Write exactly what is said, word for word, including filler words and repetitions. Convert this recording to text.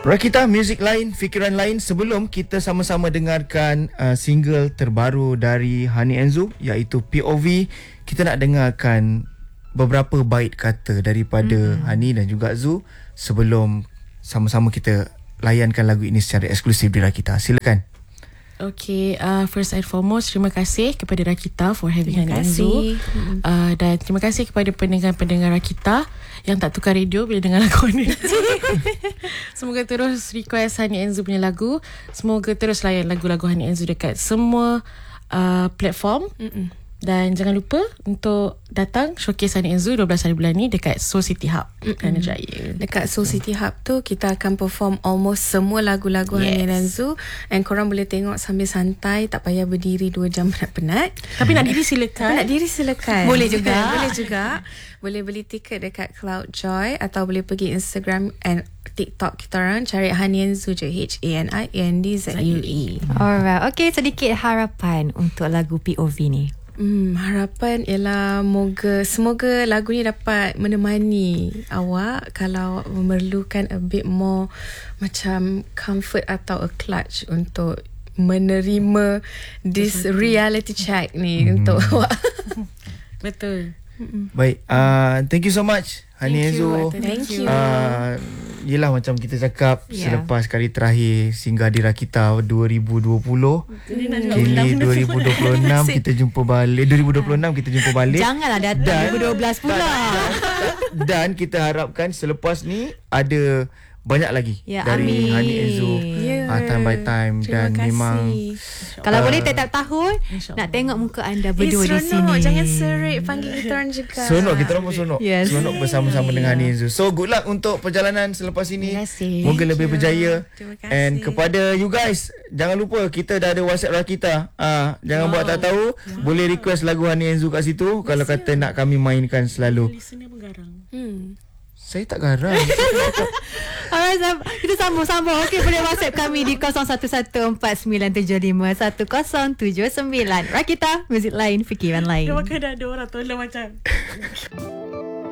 Rakita, muzik lain, fikiran lain. Sebelum kita sama-sama dengarkan uh, single terbaru dari Hani and Zu, iaitu P O V, kita nak dengarkan beberapa bait kata daripada mm-hmm. Hani dan juga Zu sebelum sama-sama kita layankan lagu ini secara eksklusif di Rakita. Silakan. Okay, uh, first and foremost, terima kasih kepada Rakita for having Hani and Zu. Uh, dan terima kasih kepada pendengar-pendengar Rakita yang tak tukar radio bila dengar lagu Hani and Zu. Semoga terus request Hani and Zu punya lagu. Semoga terus layan lagu-lagu Hani and Zu dekat semua uh, platform. Mm-mm. Dan jangan lupa untuk datang showcase Hani and Zu dua belas hari bulan ni dekat Soul City Hub Kelana Jaya. Dekat Soul City Hub tu kita akan perform almost semua lagu-lagu yes. Hani and Zu. And korang boleh tengok sambil santai, tak payah berdiri dua jam penat-penat. Tapi nak diri silakan. Nak diri silakan. Boleh juga. Boleh juga. Boleh beli tiket dekat Cloud Joy atau boleh pergi Instagram and TikTok kita orang, cari Hani and Zu je, H A N I A N D Z U E. Alright, okay, sedikit harapan untuk lagu P O V ni. Hmm, harapan ialah moga, semoga lagu ni dapat menemani awak kalau memerlukan a bit more macam comfort atau a clutch untuk menerima this reality check ni hmm. untuk awak. Betul. Baik, uh, thank you so much Hani and Zu. Thank you. Uh, yelah macam kita cakap yeah. selepas kali terakhir singgah di Rakita dua ribu dua puluh, kini dua ribu dua puluh enam kita jumpa balik. dua ribu dua puluh enam kita jumpa balik. Janganlah datang dua ribu dua belas pula. Dan, dan kita harapkan selepas ni ada banyak lagi ya, dari amin. Hani and Zu yeah. uh, time by time. Terima dan kasih. Memang kalau uh, boleh tiap-tiap tahun nak tengok muka anda berdua eh, di sini. Jangan serik, panggil kita orang juga. Seronok, kita orang pun seronok. Yes. Seronok bersama-sama dengan Hani and Zu. So good luck untuk perjalanan selepas ini. Moga lebih berjaya. And kepada you guys, jangan lupa kita dah ada WhatsApp Rakita. Ah, jangan wow. buat tak tahu. Wow. Boleh request lagu Hani and Zu kat situ. Yes, kalau kata nak kami mainkan selalu. Listener pun garang. Hmm. Saya tak garang. Alright, kita sambung-sambung. Okey, boleh WhatsApp kami di kosong satu satu empat sembilan tujuh lima satu kosong tujuh sembilan. Rakita, muzik lain, fikiran lain. Dia makan dah ada orang tolong macam